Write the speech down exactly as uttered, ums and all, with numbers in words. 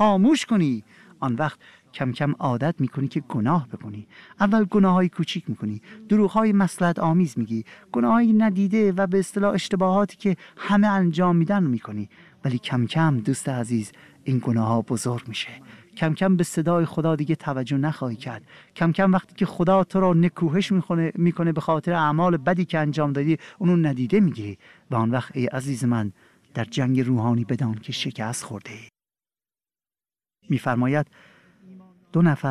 خاموش کنی، آن وقت کم کم عادت میکنی که گناه بکنی. اول گناههای کوچیک میکنی، دروغهای مصلحت آمیز میگی، گناههای ندیده و به اصطلاح اشتباهاتی که همه انجام میدن میکنی. ولی کم کم دوست عزیز این گناهها بزرگ میشه. کم کم به صدای خدا دیگه توجه نخواهی کرد. کم کم وقتی که خدا تو را نکوهش میکنه میکنه به خاطر اعمال بدی که انجام دادی، اونو ندیده میگیری و آن وقت ای عزیز من در جنگ روحانی بدان که شکست خورده ای. میفرماید دو نفر